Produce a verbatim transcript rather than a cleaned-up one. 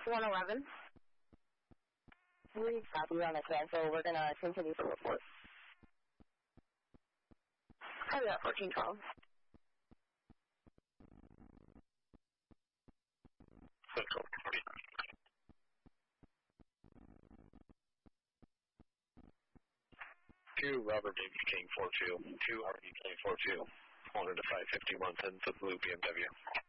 one eleven. We copy you on the cancel. We're going to continue the report. Copy that, fourteen twelve. Two Robert David King four two. Two R D K four two. Wanted to five fifty-one ten to Blue B M W.